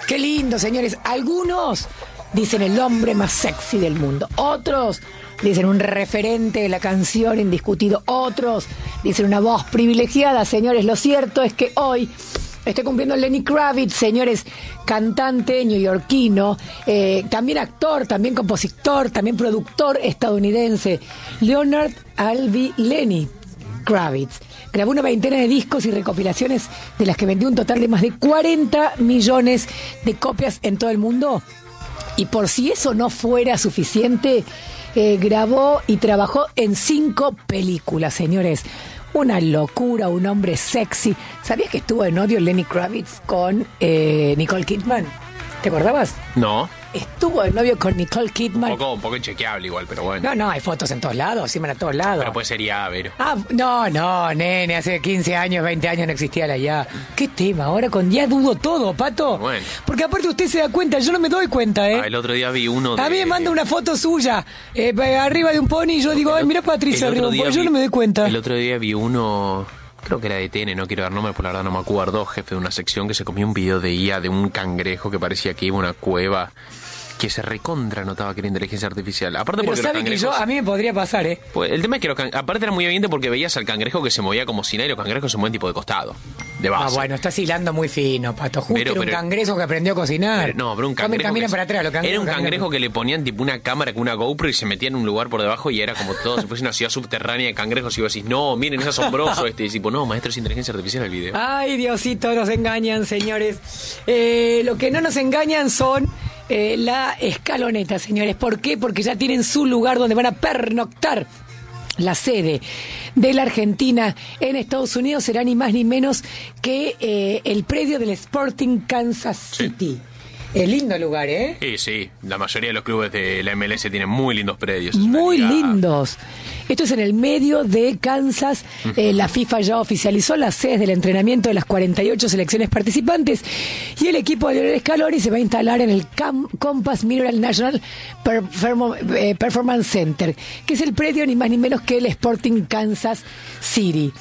Qué lindo, señores. Algunos dicen el hombre más sexy del mundo. Otros dicen un referente de la canción indiscutido. Otros dicen una voz privilegiada. Señores, lo cierto es que hoy estoy cumpliendo Lenny Kravitz, señores, cantante neoyorquino, también actor, también compositor, también productor estadounidense. Leonard Albee Lenny Kravitz grabó una veintena de discos y recopilaciones de las que vendió un total de más de 40 millones de copias en todo el mundo. Y por si eso no fuera suficiente, grabó y trabajó en 5 películas, señores. Una locura, un hombre sexy. ¿Sabías que estuvo en novio Lenny Kravitz con Nicole Kidman? ¿Te acordabas? No. Estuvo de novio con Nicole Kidman. Un poco inchequeable igual, pero bueno. No, hay fotos en todos lados, siempre a todos lados. Pero pues sería Vero. No, nene, hace 15 años, 20 años no existía la ya. ¿Qué tema? Ahora con ya dudo todo, Pato. Bueno. Porque aparte usted se da cuenta, yo no me doy cuenta, el otro día vi uno de... A mí me manda una foto suya, arriba de un pony, y yo digo, ay, mira Patricia arriba de un pony, yo no me doy cuenta. El otro día vi uno... Creo que era de TN, no quiero dar nombres, por la verdad no me acuerdo, jefe de una sección que se comió un video de IA de un cangrejo que parecía que iba a una cueva, que se recontra notaba que era inteligencia artificial. Aparte, pero porque sabe que a mí me podría pasar, Pues el tema es que aparte era muy evidente porque veías al cangrejo que se movía como si nada y los cangrejos se mueven tipo de costado, de base. Bueno, estás hilando muy fino, Pato. Justo era un cangrejo que aprendió a cocinar. Pero un cangrejo camina para atrás, era un cangrejo que le ponían tipo una cámara con una GoPro y se metía en un lugar por debajo y era como todo, si fuese una ciudad subterránea de cangrejos y vos decís, no, miren, es asombroso y tipo, no, maestro, es inteligencia artificial el video. Ay, Diosito, nos engañan, señores. Lo que no nos engañan son... la escaloneta, señores. ¿Por qué? Porque ya tienen su lugar donde van a pernoctar. La sede de la Argentina en Estados Unidos será ni más ni menos que el predio del Sporting Kansas City. Es lindo lugar, Sí, la mayoría de los clubes de la MLS tienen muy lindos predios. Muy lindos. Esto es en el medio de Kansas. La FIFA ya oficializó las sedes del entrenamiento de las 48 selecciones participantes y el equipo de Lionel Scaloni se va a instalar en el Compass Mineral National Performance Center, que es el predio ni más ni menos que el Sporting Kansas City.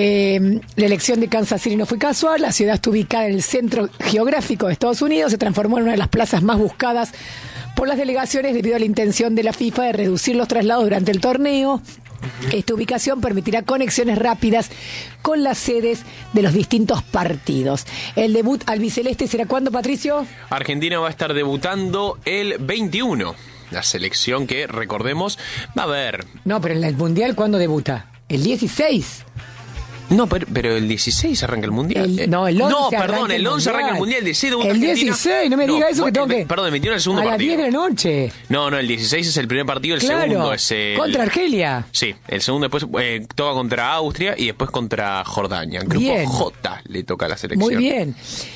La elección de Kansas City no fue casual. La ciudad está ubicada en el centro geográfico de Estados Unidos, se transformó en una de las plazas más buscadas por las delegaciones debido a la intención de la FIFA de reducir los traslados durante el torneo. Esta ubicación permitirá conexiones rápidas con las sedes de los distintos partidos. El debut albiceleste será ¿cuándo, Patricio? Argentina va a estar debutando el 21. La selección que, recordemos, va a ver... No, pero en el Mundial, ¿cuándo debuta? El 16. No, pero el 16 arranca el Mundial. El 11 el 11 arranca el Mundial. El 16 debuta el 16, no me diga eso que tengo que... Perdón, el 21 es el segundo partido. A las 10 de la noche. No, el 16 es el primer partido, el segundo es el... Contra Argelia. Sí, el segundo después toca contra Austria y después contra Jordania. El grupo J le toca a la selección. Muy bien.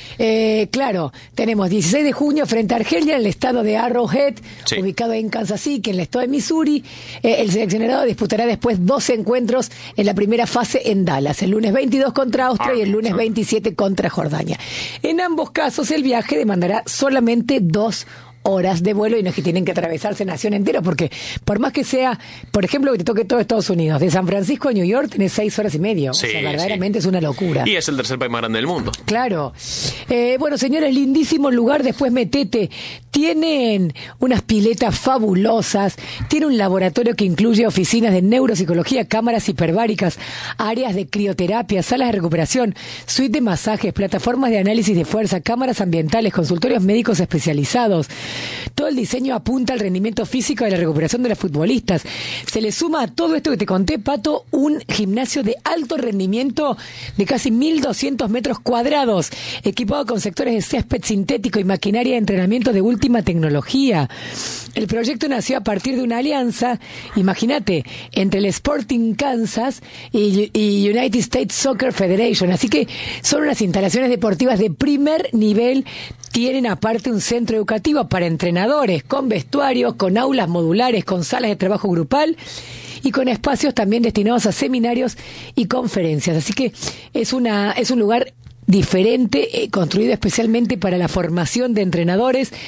Claro, tenemos 16 de junio frente a Argelia en el estado de Arrowhead, ubicado en Kansas City, en el estado de Missouri. El seleccionado disputará después 12 encuentros en la primera fase en Dallas, el lunes 22 contra Austria y el lunes 27 contra Jordania. En ambos casos el viaje demandará solamente 2 horas de vuelo y no es que tienen que atravesarse nación entera, porque por más que sea, por ejemplo, que te toque todo Estados Unidos, de San Francisco a New York tenés 6 horas y media. O sea, verdaderamente es una locura. Y es el tercer país más grande del mundo. Claro. Bueno, señores, lindísimo lugar, después metete. Tienen unas piletas fabulosas, tiene un laboratorio que incluye oficinas de neuropsicología, cámaras hiperbáricas, áreas de crioterapia, salas de recuperación, suite de masajes, plataformas de análisis de fuerza, cámaras ambientales, consultorios médicos especializados. Todo el diseño apunta al rendimiento físico y a la recuperación de los futbolistas. Se le suma a todo esto que te conté, Pato, un gimnasio de alto rendimiento de casi 1.200 metros cuadrados, equipado con sectores de césped sintético y maquinaria de entrenamiento de última tecnología. El proyecto nació a partir de una alianza, imagínate, entre el Sporting Kansas y United States Soccer Federation. Así que son unas instalaciones deportivas de primer nivel. Tienen aparte un centro educativo para entrenadores, con vestuarios, con aulas modulares, con salas de trabajo grupal y con espacios también destinados a seminarios y conferencias. Así que es un lugar diferente, construido especialmente para la formación de entrenadores.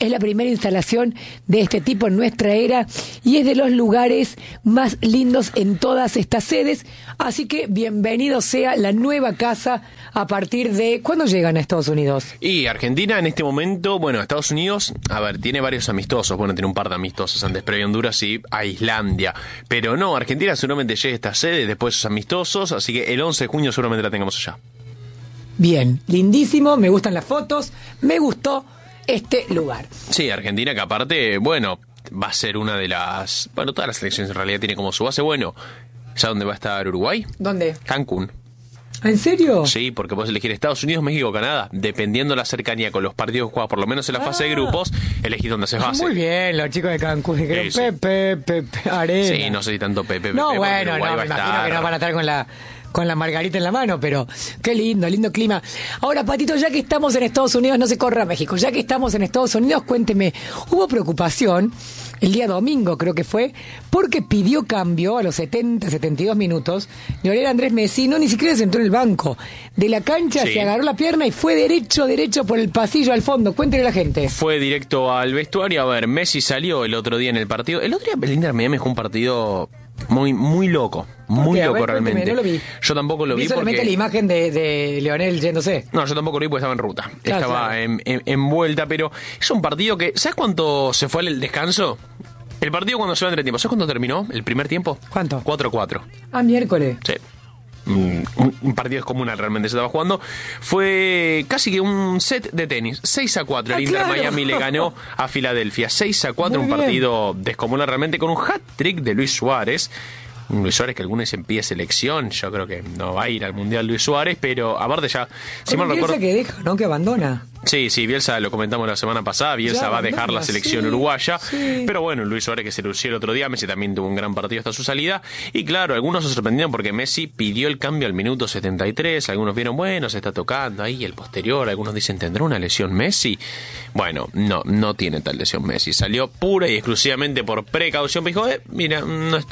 Es la primera instalación de este tipo en nuestra era y es de los lugares más lindos en todas estas sedes. Así que bienvenido sea la nueva casa a partir de... ¿Cuándo llegan a Estados Unidos? Y Argentina en este momento, bueno, Estados Unidos, a ver, tiene varios amistosos. Bueno, tiene un par de amistosos antes, previo a Honduras y a Islandia. Pero no, Argentina seguramente llega a esta sede después de sus amistosos, así que el 11 de junio seguramente la tengamos allá. Bien, lindísimo, me gustan las fotos, me gustó este lugar. Sí, Argentina que aparte, bueno, va a ser una de las... Bueno, todas las selecciones en realidad tienen como su base. Bueno, ¿sabes dónde va a estar Uruguay? ¿Dónde? Cancún. ¿En serio? Sí, porque puedes elegir Estados Unidos, México, Canadá. Dependiendo la cercanía con los partidos jugados, por lo menos en la fase de grupos, elegís dónde haces base. Muy bien, los chicos de Cancún dijeron Pepe, Arena. Sí, no sé si tanto Pepe. No, bueno, no, me imagino que no van a estar con la margarita en la mano, pero qué lindo clima. Ahora, Patito, ya que estamos en Estados Unidos, no se corra a México, ya que estamos en Estados Unidos, cuénteme, hubo preocupación el día domingo, creo que fue, porque pidió cambio a los 72 minutos. Lionel Andrés Messi ni siquiera se sentó en el banco. De la cancha se agarró la pierna y fue derecho por el pasillo al fondo. Cuéntele a la gente. Fue directo al vestuario. A ver, Messi salió el otro día en el partido. El otro día el Inter Miami fue un partido muy loco. Muy loco, ver, realmente. No lo vi. Yo tampoco lo vi solamente porque... la imagen de Lionel yéndose. No, yo tampoco lo vi porque estaba en ruta. Estaba en vuelta, pero es un partido que... ¿Sabes cuánto se fue el descanso? El partido cuando se va entre tiempo. ¿Sabes cuándo terminó el primer tiempo? ¿Cuánto? 4-4. Ah, miércoles. Sí. Un partido descomunal realmente se estaba jugando. Fue casi que un set de tenis. 6-4. El Inter Miami le ganó a Filadelfia. 6-4, un partido descomunal realmente con un hat-trick de Luis Suárez. Luis Suárez, que algunos dicen pide selección. Yo creo que no va a ir al Mundial Luis Suárez, pero aparte ya... Si mal recuerdo, que deja, ¿no? Que abandona. Sí, Bielsa, lo comentamos la semana pasada, Bielsa va a dejar la selección uruguaya, pero bueno, Luis Suárez que se lució el otro día, Messi también tuvo un gran partido hasta su salida, y claro, algunos se sorprendieron porque Messi pidió el cambio al minuto 73, algunos vieron, bueno, se está tocando ahí el posterior, algunos dicen, ¿tendrá una lesión Messi? Bueno, no tiene tal lesión Messi, salió pura y exclusivamente por precaución, dijo, mira,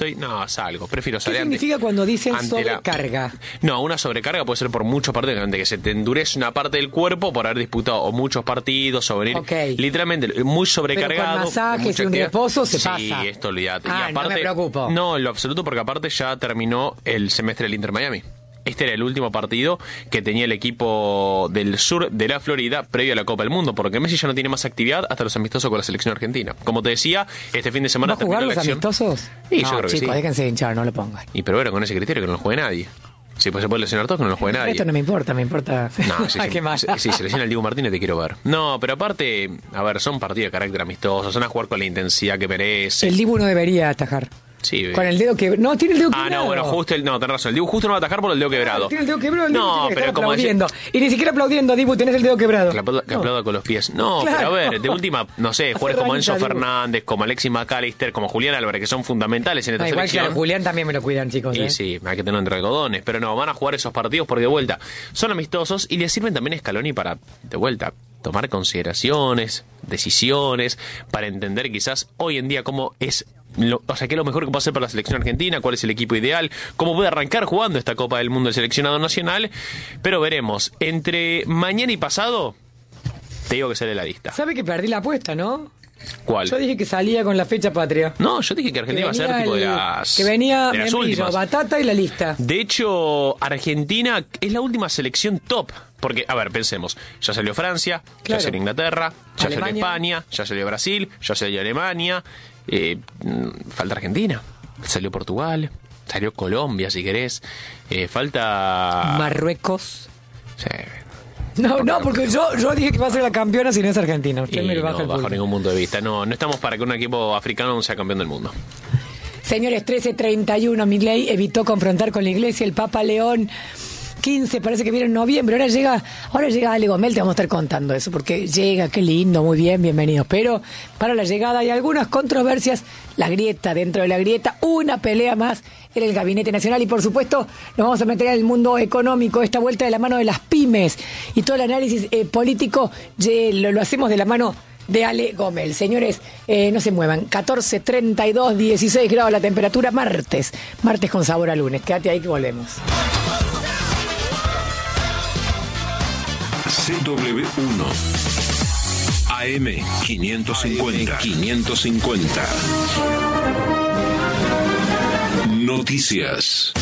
salgo, prefiero salir. ¿Qué significa cuando dicen sobrecarga? No, una sobrecarga puede ser por muchos partidos, que se te endurece una parte del cuerpo por haber disputado o muchos partidos o venir literalmente muy sobrecargado. Pero con masajes y un reposo se pasa. Sí, esto olvídate. Y aparte, no me preocupo. No, en lo absoluto, porque aparte ya terminó el semestre del Inter Miami. Este era el último partido que tenía el equipo del sur de la Florida previo a la Copa del Mundo, porque Messi ya no tiene más actividad hasta los amistosos con la selección argentina. Como te decía, este fin de semana... ¿Va a jugar los amistosos? Sí, yo creo que sí. Chicos, déjense hinchar, no lo pongan. Y pero bueno, con ese criterio que no lo juegue nadie. Sí, pues se puede lesionar todos, que no lo juegue nadie. Esto no me importa. No, si se lesiona el Diego Martínez te quiero ver. No, pero aparte, a ver, son partidos de carácter amistoso, son a jugar con la intensidad que merece. El Dibu no debería atajar. Sí, con el dedo que... No, tiene el dedo quebrado. No, bueno, justo tenés razón. El Dibu justo no va a atajar por el dedo quebrado. Tiene el dedo quebrado. No, pero como aplaudiendo. Y ni siquiera aplaudiendo, Dibu, tenés el dedo quebrado. Que aplauda con los pies. No, claro. Pero a ver, de última, no sé, jugadores como Enzo Fernández, como Alexis McAllister, como Julián Álvarez, que son fundamentales en esta selección. Igual que Julián también me lo cuidan, chicos. Y sí, hay que tenerlo entre algodones. Pero no, van a jugar esos partidos porque de vuelta son amistosos y le sirven también a Scaloni para, de vuelta, tomar consideraciones, decisiones, para entender quizás hoy en día cómo es... qué es lo mejor que puede hacer para la selección argentina, cuál es el equipo ideal, cómo puede arrancar jugando esta Copa del Mundo el seleccionado nacional, pero veremos. Entre mañana y pasado, te digo que sale la lista. ¿Sabe que perdí la apuesta, no? ¿Cuál? Yo dije que salía con la fecha patria. No, yo dije que Argentina iba a ser tipo de las... Que venía de las últimas. Batata y la lista. De hecho, Argentina es la última selección top. Porque, a ver, pensemos, ya salió Francia, ya salió Inglaterra, ya salió España, ya salió Brasil, ya salió Alemania, falta Argentina, salió Portugal, salió Colombia, si querés, falta... Marruecos. Sí. No, porque yo dije que va a ser la campeona si no es Argentina. Usted me lo baja bajo ningún punto de vista. No estamos para que un equipo africano sea campeón del mundo. Señores, 13:31, Milei evitó confrontar con la Iglesia. El Papa León 15, parece que viene en noviembre. Ahora llega Ale Gomel, te vamos a estar contando eso, porque llega, qué lindo, muy bien, bienvenidos. Pero para la llegada hay algunas controversias, la grieta, dentro de la grieta, una pelea más en el Gabinete Nacional y por supuesto nos vamos a meter en el mundo económico, esta vuelta de la mano de las pymes y todo el análisis político lo hacemos de la mano de Ale Gomel. Señores, no se muevan. 14:32, 16 grados la temperatura, martes con sabor a lunes. Quédate ahí que volvemos. CW1 AM550. Noticias.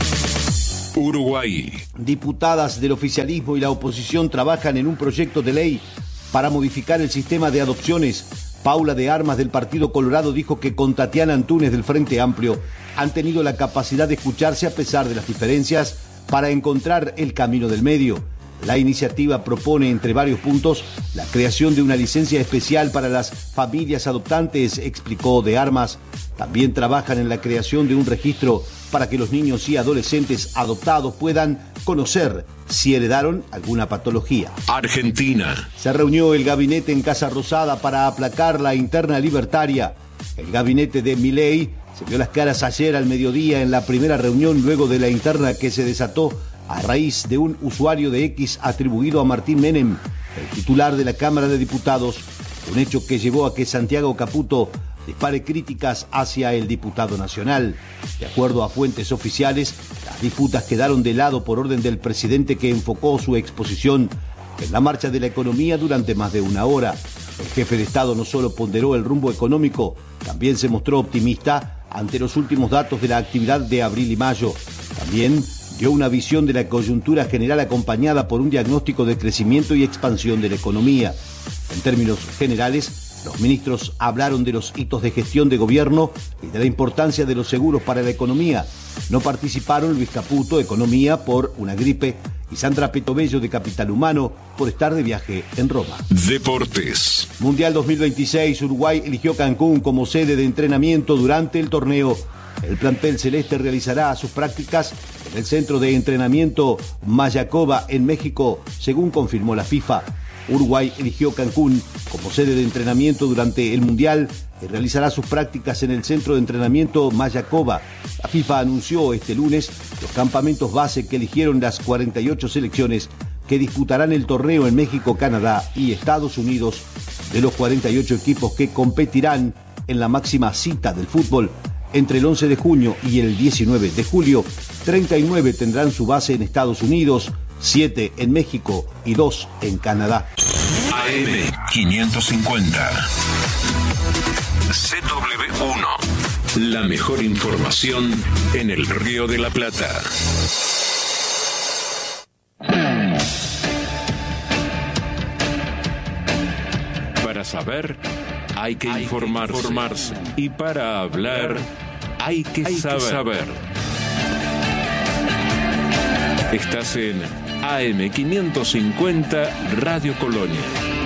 Uruguay. Diputadas del oficialismo y la oposición trabajan en un proyecto de ley para modificar el sistema de adopciones. Paula de Armas del Partido Colorado dijo que con Tatiana Antúnez del Frente Amplio han tenido la capacidad de escucharse a pesar de las diferencias para encontrar el camino del medio. La iniciativa propone, entre varios puntos, la creación de una licencia especial para las familias adoptantes, explicó de Armas. También trabajan en la creación de un registro para que los niños y adolescentes adoptados puedan conocer si heredaron alguna patología. Argentina. Se reunió el gabinete en Casa Rosada para aplacar la interna libertaria. El gabinete de Milei se vio las caras ayer al mediodía en la primera reunión luego de la interna que se desató a raíz de un usuario de X atribuido a Martín Menem, el titular de la Cámara de Diputados, un hecho que llevó a que Santiago Caputo dispare críticas hacia el diputado nacional. De acuerdo a fuentes oficiales, las disputas quedaron de lado por orden del presidente, que enfocó su exposición en la marcha de la economía durante más de una hora. El jefe de Estado no solo ponderó el rumbo económico, también se mostró optimista ante los últimos datos de la actividad de abril y mayo. También dio una visión de la coyuntura general acompañada por un diagnóstico de crecimiento y expansión de la economía. En términos generales, los ministros hablaron de los hitos de gestión de gobierno y de la importancia de los seguros para la economía. No participaron Luis Caputo, Economía, por una gripe, y Sandra Petobello, de Capital Humano, por estar de viaje en Roma. Deportes. Mundial 2026, Uruguay eligió Cancún como sede de entrenamiento durante el torneo. El plantel celeste realizará sus prácticas en el centro de entrenamiento Mayacoba en México, según confirmó la FIFA. Uruguay eligió Cancún como sede de entrenamiento durante el Mundial y realizará sus prácticas en el centro de entrenamiento Mayacoba. La FIFA anunció este lunes los campamentos base que eligieron las 48 selecciones que disputarán el torneo en México, Canadá y Estados Unidos. De los 48 equipos que competirán en la máxima cita del fútbol, entre el 11 de junio y el 19 de julio, 39 tendrán su base en Estados Unidos, 7 en México y 2 en Canadá. AM550. CW1. La mejor información en el Río de la Plata. Para saber, hay que informarse. Y para hablar, hay que saber. Estás en AM550 Radio Colonia.